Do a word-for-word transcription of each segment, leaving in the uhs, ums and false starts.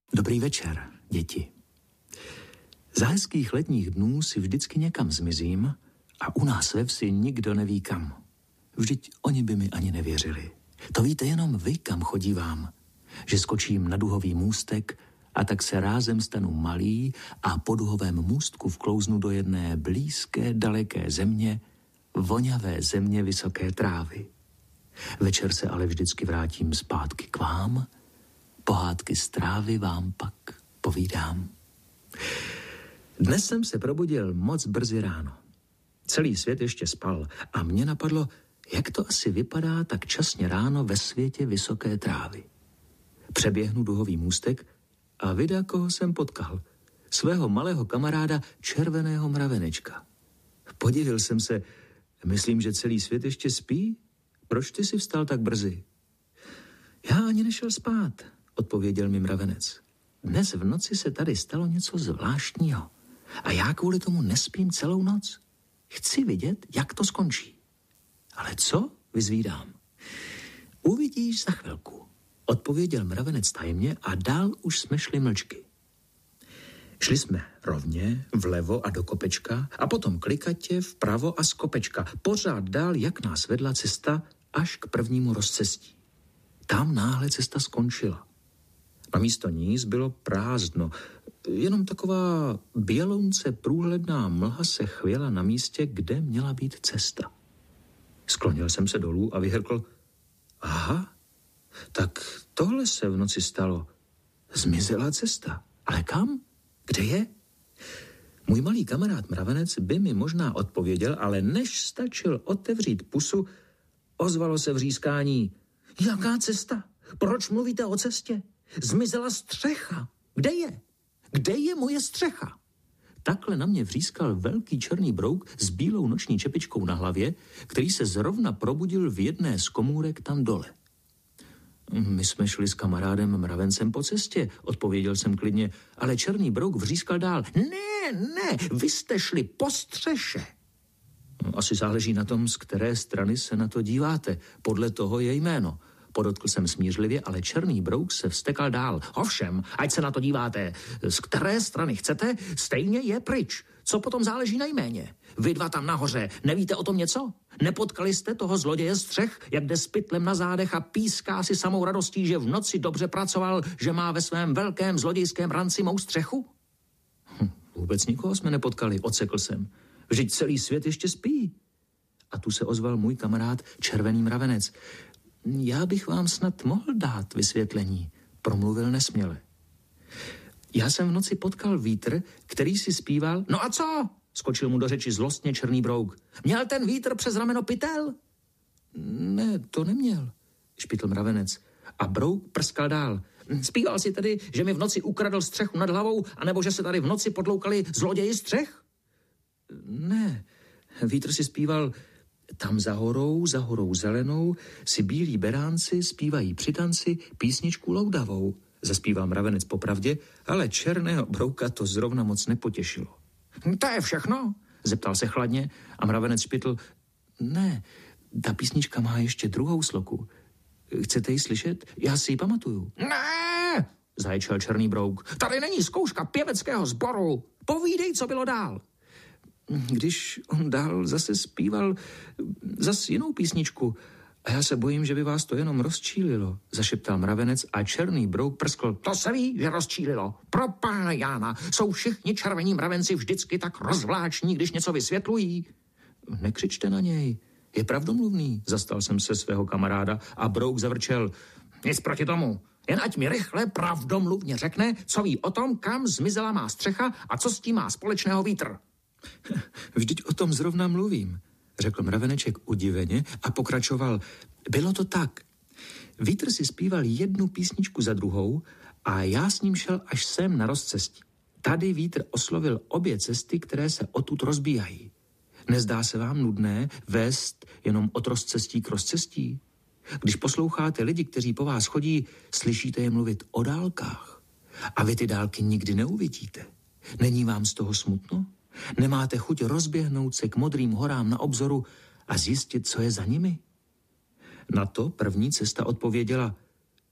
Dobrý večer, děti. Za hezkých letních dnů si vždycky někam zmizím a u nás ve vsi nikdo neví kam. Vždyť oni by mi ani nevěřili. To víte jenom vy, kam chodívám. Že skočím na duhový můstek a tak se rázem stanu malý a po duhovém můstku vklouznu do jedné blízké, daleké země, voňavé země vysoké trávy. Večer se ale vždycky vrátím zpátky k vám, pohádky z trávy vám pak povídám. Dnes jsem se probudil moc brzy ráno. Celý svět ještě spal a mně napadlo, jak to asi vypadá tak časně ráno ve světě vysoké trávy. Přeběhnu duhový můstek a vida, koho jsem potkal. Svého malého kamaráda červeného mravenečka. Podivil jsem se, myslím, že celý svět ještě spí? Proč ty si vstal tak brzy? Já ani nešel spát, odpověděl mi mravenec. Dnes v noci se tady stalo něco zvláštního a já kvůli tomu nespím celou noc. Chci vidět, jak to skončí. Ale co? Vyzvídám. Uvidíš za chvilku, odpověděl mravenec tajemně a dál už jsme šli mlčky. Šli jsme rovně, vlevo a do kopečka a potom klikatě vpravo a z kopečka. Pořád dál, jak nás vedla cesta až k prvnímu rozcestí. Tam náhle cesta skončila. Na místo ní bylo prázdno. Jenom taková bělounce průhledná mlha se chvěla na místě, kde měla být cesta. Sklonil jsem se dolů a vyhrkl. Aha, tak tohle se v noci stalo. Zmizela cesta. Ale kam? Kde je? Můj malý kamarád mravenec by mi možná odpověděl, ale než stačil otevřít pusu, ozvalo se vřískání. Jaká cesta? Proč mluvíte o cestě? Zmizela střecha. Kde je? Kde je moje střecha? Takhle na mě vřískal velký černý brouk s bílou noční čepičkou na hlavě, který se zrovna probudil v jedné z komůrek tam dole. My jsme šli s kamarádem mravencem po cestě, odpověděl jsem klidně, ale černý brouk vřískal dál. Ne, ne, vy jste šli po střeše. Asi záleží na tom, z které strany se na to díváte. Podle toho je jméno. Podotkl jsem smířlivě, ale černý brouk se vztekal dál. Ovšem, ať se na to díváte, z které strany chcete, stejně je pryč. Co potom záleží na jméně? Vy dva tam nahoře, nevíte o tom něco? Nepotkali jste toho zloděje střech, jak jde s pytlem na zádech a píská si samou radostí, že v noci dobře pracoval, že má ve svém velkém zlodějském ranci mou střechu? Hm, vůbec nikoho jsme nepotkali, odsekl jsem. Vždyť celý svět ještě spí. A tu se ozval můj kamarád červený mravenec. Já bych vám snad mohl dát vysvětlení, promluvil nesměle. Já jsem v noci potkal vítr, který si zpíval. No a co? Skočil mu do řeči zlostně černý brouk. Měl ten vítr přes rameno pytel? Ne, to neměl, špitl mravenec. A brouk prskal dál. Zpíval si tedy, že mi v noci ukradl střechu nad hlavou, anebo že se tady v noci podloukali zloději střech? Ne, vítr si zpíval. Tam za horou, za horou zelenou, si bílí beránci zpívají při tanci písničku loudavou. Zaspívá mravenec popravdě, ale černého brouka to zrovna moc nepotěšilo. To je všechno? Zeptal se chladně a mravenec špitl. Ne, ta písnička má ještě druhou sloku. Chcete ji slyšet? Já si ji pamatuju. Ne, zaječel černý brouk. Tady není zkouška pěveckého sboru. Povídej, co bylo dál. Když on dál zase zpíval zase jinou písničku a já se bojím, že by vás to jenom rozčílilo, zašeptal mravenec a černý brouk prskl. To se ví, že rozčílilo. Pro pána Jána, jsou všichni červení mravenci vždycky tak rozvláční, když něco vysvětlují. Nekřičte na něj, je pravdomluvný, zastal jsem se svého kamaráda a brouk zavrčel. Nic proti tomu, jen ať mi rychle pravdomluvně řekne, co ví o tom, kam zmizela má střecha a co s tím má společného vítr. Vždyť o tom zrovna mluvím, řekl mraveneček udiveně a pokračoval. Bylo to tak. Vítr si zpíval jednu písničku za druhou a já s ním šel až sem na rozcestí. Tady vítr oslovil obě cesty, které se odtud rozbíhají. Nezdá se vám nudné vést jenom od rozcestí k rozcestí? Když posloucháte lidi, kteří po vás chodí, slyšíte je mluvit o dálkách. A vy ty dálky nikdy neuvidíte. Není vám z toho smutno? Nemáte chuť rozběhnout se k modrým horám na obzoru a zjistit, co je za nimi? Na to první cesta odpověděla.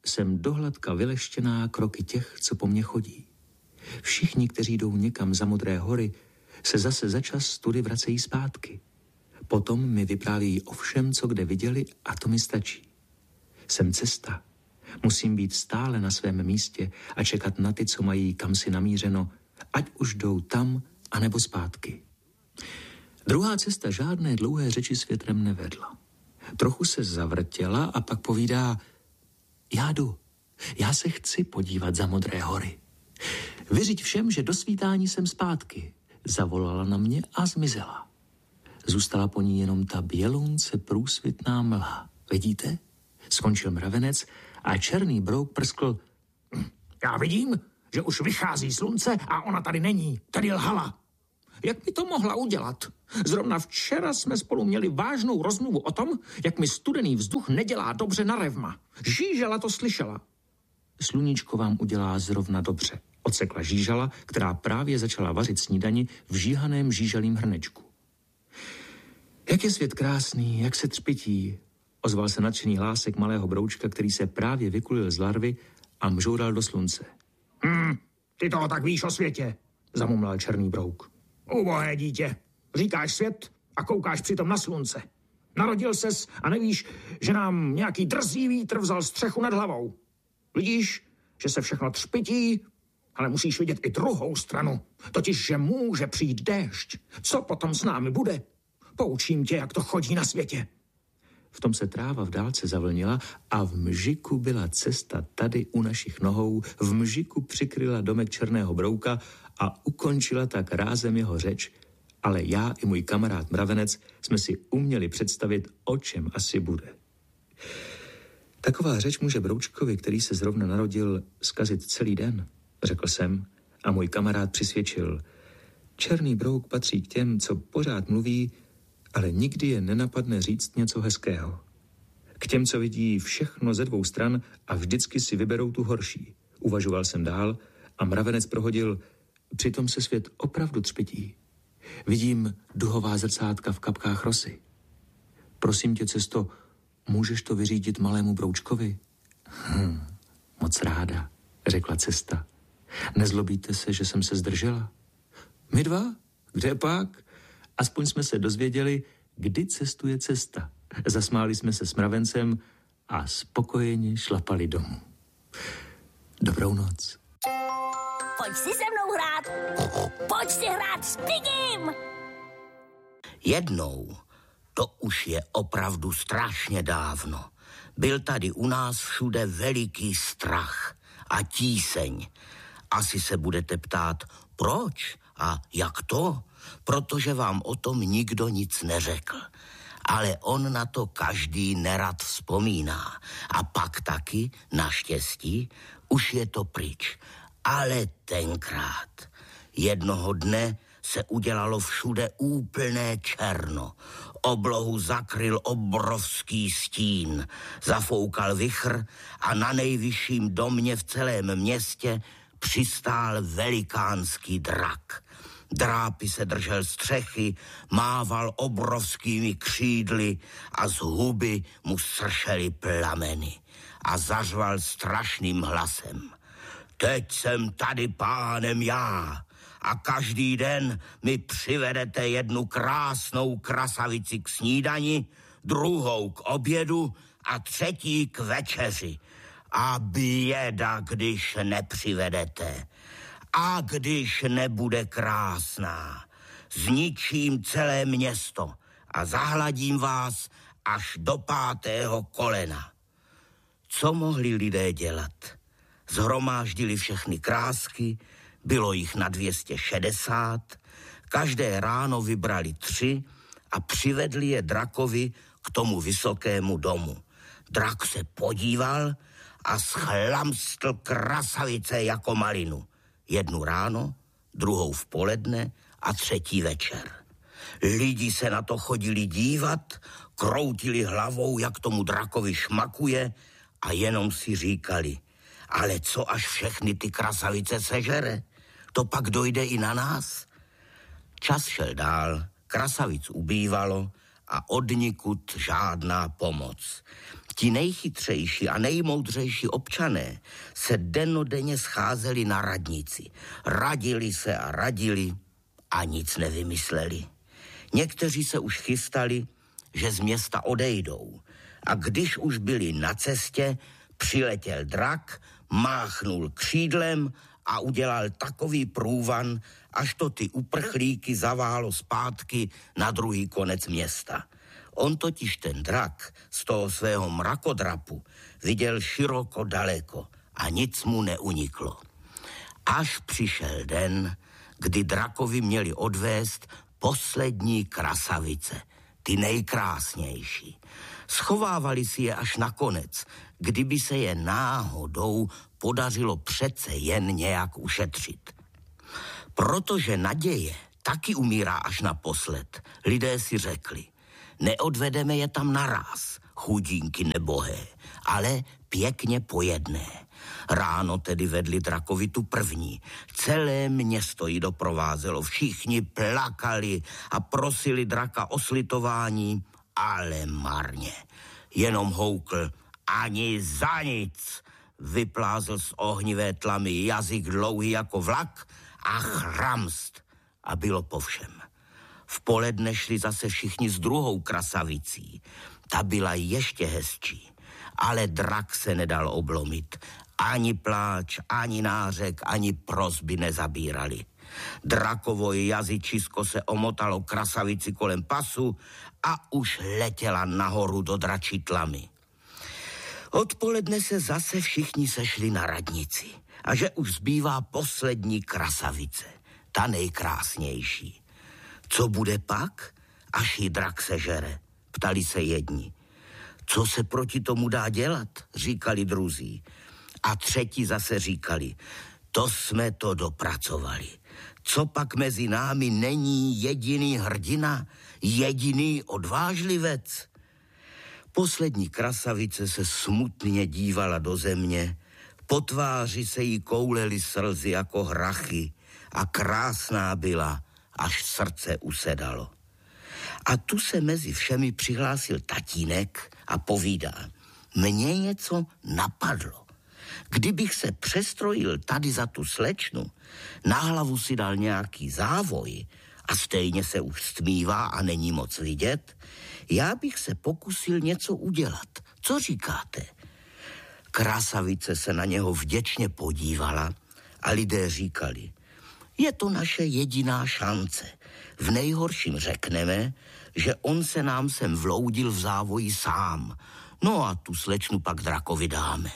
jsem dohladka vyleštěná kroky těch, co po mně chodí. Všichni, kteří jdou někam za Modré hory, se zase za čas tudy vracejí zpátky. Potom mi vyprávějí o všem, co kde viděli, a to mi stačí. Jsem cesta. Musím být stále na svém místě a čekat na ty, co mají kam si namířeno, ať už jdou tam, anebo zpátky. Druhá cesta žádné dlouhé řeči s větrem nevedla. Trochu se zavrtěla a pak povídá: já jdu, já se chci podívat za Modré hory. Vyřiď všem, že do svítání jsem zpátky. Zavolala na mě a zmizela. Zůstala po ní jenom ta bělounce průsvitná mlha. Vidíte? Skončil mravenec a černý brouk prskl: já vidím, že už vychází slunce a ona tady není. Tady lhala. Jak mi to mohla udělat? Zrovna včera jsme spolu měli vážnou rozmluvu o tom, jak mi studený vzduch nedělá dobře na revma. Žížala to slyšela. Sluníčko vám udělá zrovna dobře, odsekla Žížala, která právě začala vařit snídani v žíhaném žížalím hrnečku. Jak je svět krásný, jak se třpití, ozval se nadšený hlásek malého broučka, který se právě vykulil z larvy a mžoural do slunce. Hmm, ty toho tak víš o světě, zamumlal černý brouk. Ubohé dítě, říkáš svět a koukáš přitom na slunce. Narodil ses a nevíš, že nám nějaký drzý vítr vzal střechu nad hlavou. Vidíš, že se všechno třpití, ale musíš vidět i druhou stranu, totiž, že může přijít déšť. Co potom s námi bude? Poučím tě, jak to chodí na světě. V tom se tráva v dálce zavlnila a v mžiku byla cesta tady u našich nohou, v mžiku přikryla domek černého brouka a ukončila tak rázem jeho řeč, ale já i můj kamarád mravenec jsme si uměli představit, o čem asi bude. Taková řeč může broučkovi, který se zrovna narodil, zkazit celý den, řekl jsem, a můj kamarád přisvědčil. Černý brouk patří k těm, co pořád mluví, ale nikdy je nenapadne říct něco hezkého. K těm, co vidí všechno ze dvou stran a vždycky si vyberou tu horší. Uvažoval jsem dál a mravenec prohodil: přitom se svět opravdu třpití. Vidím duhová zrcátka v kapkách rosy. Prosím tě, cesto, můžeš to vyřídit malému broučkovi? Hm, moc ráda, řekla cesta. Nezlobíte se, že jsem se zdržela? My dva? Kde pak? Aspoň jsme se dozvěděli, kdy cestuje cesta. Zasmáli jsme se s mravencem a spokojeně šlapali domů. Dobrou noc. Pojď si se mnou hrát. Pojď si hrát s Pigim. Jednou, to už je opravdu strašně dávno, byl tady u nás všude veliký strach a tíseň. Asi se budete ptát, proč a jak to? Protože vám o tom nikdo nic neřekl. Ale on na to každý nerad vzpomíná. A pak taky, naštěstí, už je to pryč. Ale tenkrát, jednoho dne se udělalo všude úplné černo. Oblohu zakryl obrovský stín, zafoukal vichr a na nejvyšším domě v celém městě přistál velikánský drak. Drápy se držel střechy, mával obrovskými křídly a z huby mu sršely plameny a zařval strašným hlasem. Teď jsem tady pánem já a každý den mi přivedete jednu krásnou krasavici k snídani, druhou k obědu a třetí k večeři. A běda, když nepřivedete. A když nebude krásná, zničím celé město a zahladím vás až do pátého kolena. Co mohli lidé dělat? Zhromáždili všechny krásky, bylo jich na dvě stě šedesát, každé ráno vybrali tři a přivedli je drakovi k tomu vysokému domu. Drak se podíval a schlamstl krasavice jako malinu. Jednu ráno, druhou v poledne a třetí večer. Lidi se na to chodili dívat, kroutili hlavou, jak tomu drakovi šmakuje a jenom si říkali, ale co až všechny ty krasavice sežere? To pak dojde i na nás? Čas šel dál, krasavic ubývalo a odnikud žádná pomoc. Ti nejchytřejší a nejmoudřejší občané se dennodenně scházeli na radnici. Radili se a radili a nic nevymysleli. Někteří se už chystali, že z města odejdou. A když už byli na cestě, přiletěl drak, máchnul křídlem a udělal takový průvan, až to ty uprchlíky zaválo zpátky na druhý konec města. On totiž ten drak z toho svého mrakodrapu viděl široko daleko a nic mu neuniklo. Až přišel den, kdy drakovi měli odvést poslední krasavice, ty nejkrásnější. Schovávali si je až nakonec, kdyby se je náhodou podařilo přece jen nějak ušetřit. Protože naděje taky umírá až naposled, lidé si řekli, neodvedeme je tam naráz, chudínky nebohé, ale pěkně po jedné. Ráno tedy vedli drakovi tu první. Celé město ji doprovázelo, všichni plakali a prosili draka o slitování, ale marně. Jenom houkl, ani za nic. Vyplázl z ohnivé tlamy jazyk dlouhý jako vlak a chramst. A bylo po všem. V poledne šli zase všichni s druhou krasavicí. Ta byla ještě hezčí, ale drak se nedal oblomit. Ani pláč, ani nářek, ani prosby nezabírali. Drakovo jazyčisko se omotalo krasavici kolem pasu a už letěla nahoru do dračí tlamy. Odpoledne se zase všichni sešli na radnici a že už zbývá poslední krasavice, ta nejkrásnější. Co bude pak, až ji drak sežere, ptali se jedni. Co se proti tomu dá dělat, říkali druzí. A třetí zase říkali, to jsme to dopracovali. Co pak mezi námi není jediný hrdina, jediný odvážlivec? Poslední krasavice se smutně dívala do země, po tváři se jí koulely slzy jako hrachy a krásná byla, až srdce usedalo. A tu se mezi všemi přihlásil tatínek a povídá, mně něco napadlo. Kdybych se přestrojil tady za tu slečnu, na hlavu si dal nějaký závoj a stejně se už stmívá a není moc vidět, já bych se pokusil něco udělat. Co říkáte? Krasavice se na něho vděčně podívala a lidé říkali, je to naše jediná šance. V nejhorším řekneme, že on se nám sem vloudil v závoji sám. No a tu slečnu pak drakovi dáme.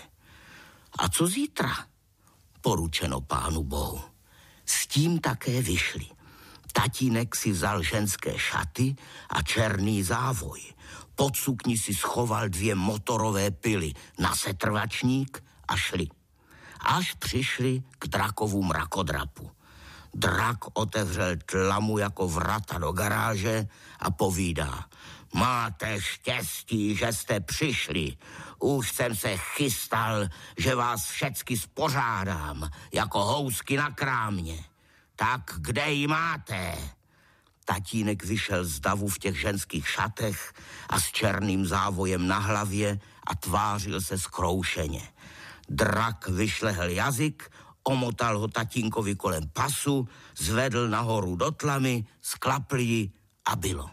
A co zítra? Poručeno Pánu Bohu. S tím také vyšli. Tatínek si vzal ženské šaty a černý závoj. Pod sukni si schoval dvě motorové pily na setrvačník a šli. Až přišli k drakovu mrakodrapu. Drak otevřel tlamu jako vrata do garáže a povídá, máte štěstí, že jste přišli. Už jsem se chystal, že vás všecky spořádám, jako housky na krámě. Tak kde ji máte? Tatínek vyšel z davu v těch ženských šatech a s černým závojem na hlavě a tvářil se zkroušeně. Drak vyšlehl jazyk, omotal ho tatínkovi kolem pasu, zvedl nahoru do tlamy, sklapl ji a bylo.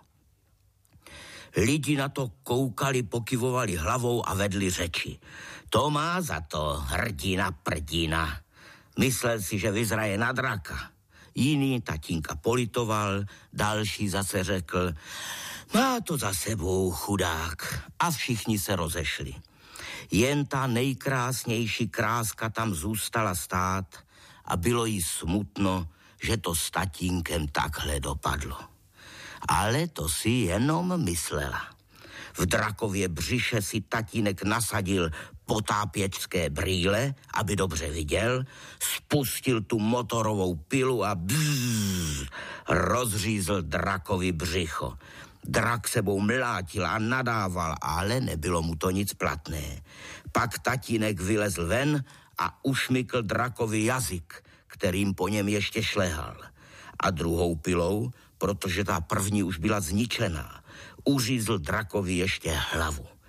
Lidi na to koukali, pokyvovali hlavou a vedli řeči. To má za to hrdina prdina. Myslel si, že vyzraje na draka. Jiný tatínka politoval, další zase řekl, má to za sebou chudák. A všichni se rozešli. Jen ta nejkrásnější kráska tam zůstala stát a bylo jí smutno, že to s tatínkem takhle dopadlo. Ale to si jenom myslela. V drakově břiše si tatínek nasadil potápěčské brýle, aby dobře viděl, spustil tu motorovou pilu a bzzz, rozřízl drakovi břicho. Drak sebou mlátil a nadával, ale nebylo mu to nic platné. Pak tatínek vylezl ven a ušmykl drakovi jazyk, kterým po něm ještě šlehal. A druhou pilou, protože ta první už byla zničená, uřízl drakovi ještě hlavu.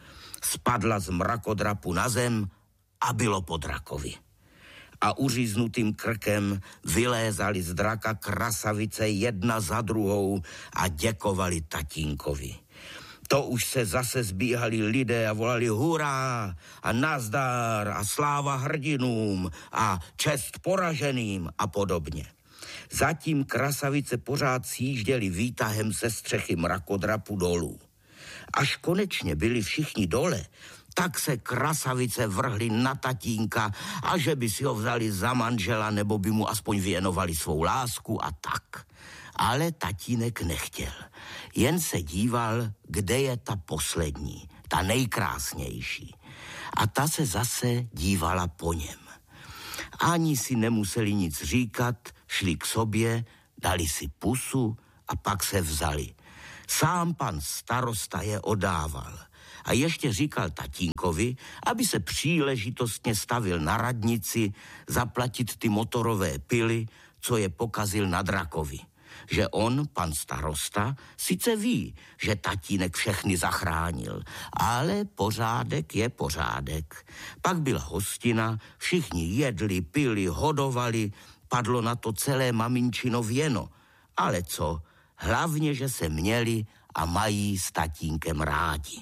Spadla z mrakodrapu na zem a bylo po drakovi. A uříznutým krkem vylézali z draka krasavice jedna za druhou a děkovali tatínkovi. To už se zase zbíhali lidé a volali hurá a nazdar a sláva hrdinům a čest poraženým a podobně. Zatím krasavice pořád sjížděli výtahem ze střechy mrakodrapu dolů. Až konečně byli všichni dole, tak se krasavice vrhly na tatínka a že by si ho vzali za manžela nebo by mu aspoň věnovali svou lásku a tak. Ale tatínek nechtěl. Jen se díval, kde je ta poslední, ta nejkrásnější. A ta se zase dívala po něm. Ani si nemuseli nic říkat, šli k sobě, dali si pusu a pak se vzali. Sám pan starosta je odával. A ještě říkal tatínkovi, aby se příležitostně stavil na radnici, zaplatit ty motorové pily, co je pokazil na drakovi. Že on, pan starosta, sice ví, že tatínek všechny zachránil, ale pořádek je pořádek. Pak byla hostina, všichni jedli, pili, hodovali, padlo na to celé maminčino věno. Ale co? Hlavně, že se měli a mají s tatínkem rádi.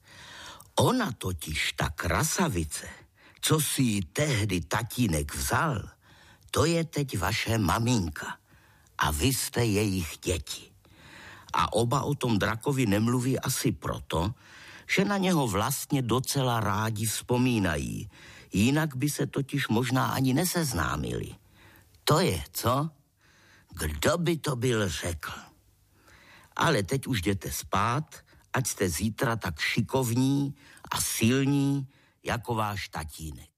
Ona totiž, ta krasavice, co si ji tehdy tatínek vzal, to je teď vaše maminka a vy jste jejich děti. A oba o tom drakovi nemluví asi proto, že na něho vlastně docela rádi vzpomínají, jinak by se totiž možná ani neseznámili. To je, co? Kdo by to byl řekl? Ale teď už jděte spát, ať jste zítra tak šikovní a silní jako váš tatínek.